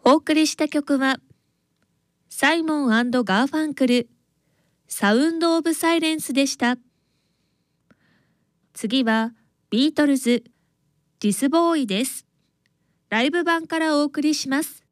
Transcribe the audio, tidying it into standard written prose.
お送りした曲は、サイモン&ガーファンクル、サウンド・オブ・サイレンスでした。次は、ビートルズ、ディスボーイです。ライブ版からお送りします。